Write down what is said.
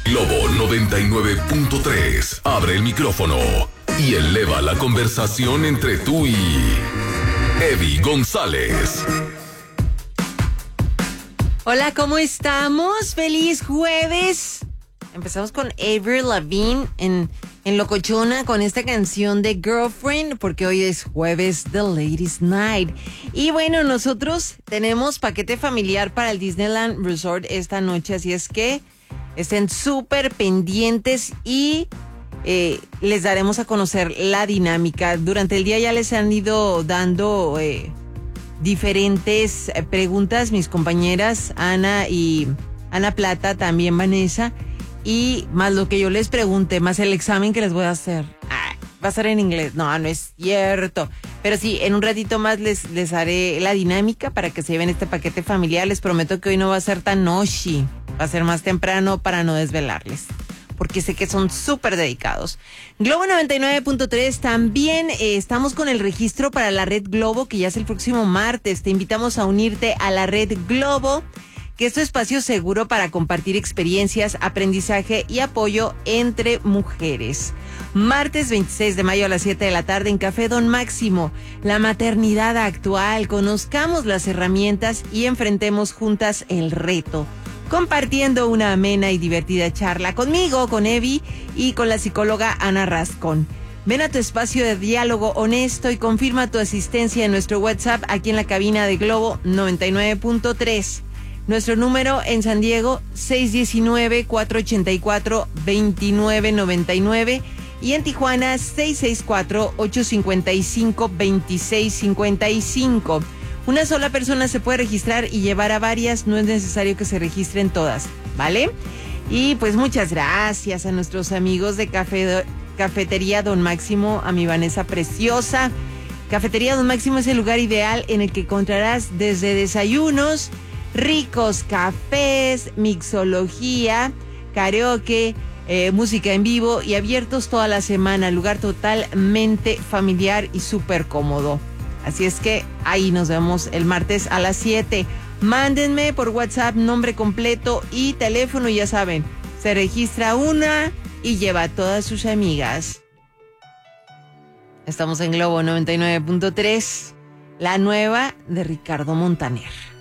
Globo 99.3. Abre el micrófono y eleva la conversación entre tú y Evi González. Hola, ¿cómo estamos? ¡Feliz jueves! Empezamos con Avril Lavigne en Locochona con esta canción de Girlfriend, porque hoy es jueves de Ladies Night. Y bueno, nosotros tenemos paquete familiar para el Disneyland Resort esta noche, así es que estén súper pendientes y les daremos a conocer la dinámica. Durante el día ya les han ido dando diferentes preguntas mis compañeras Ana Plata, también Vanessa, y más lo que yo les pregunte, más el examen que les voy a hacer. Va a ser en inglés. No es cierto. Pero sí, en un ratito más les haré la dinámica para que se lleven este paquete familiar. Les prometo que hoy no va a ser tan noche. Va a ser más temprano para no desvelarles, porque sé que son súper dedicados. Globo 99.3, también estamos con el registro para la Red Globo, que ya es el próximo martes. Te invitamos a unirte a la Red Globo, que es tu espacio seguro para compartir experiencias, aprendizaje y apoyo entre mujeres. Martes 26 de mayo a las 7 de la tarde en Café Don Máximo. La maternidad actual. Conozcamos las herramientas y enfrentemos juntas el reto, compartiendo una amena y divertida charla conmigo, con Evi y con la psicóloga Ana Rascón. Ven a tu espacio de diálogo honesto y confirma tu asistencia en nuestro WhatsApp aquí en la cabina de Globo 99.3. Nuestro número en San Diego, 619-484-2999. Y en Tijuana, 664-855-2655. Una sola persona se puede registrar y llevar a varias, no es necesario que se registren todas, ¿vale? Y pues muchas gracias a nuestros amigos de Cafetería Don Máximo, a mi Vanessa preciosa. Cafetería Don Máximo es el lugar ideal en el que encontrarás desde desayunos, ricos cafés, mixología, karaoke, música en vivo y abiertos toda la semana. Lugar totalmente familiar y súper cómodo. Así es que ahí nos vemos el martes a las 7. Mándenme por WhatsApp nombre completo y teléfono, ya saben. Se registra una y lleva a todas sus amigas. Estamos en Globo 99.3, la nueva de Ricardo Montaner.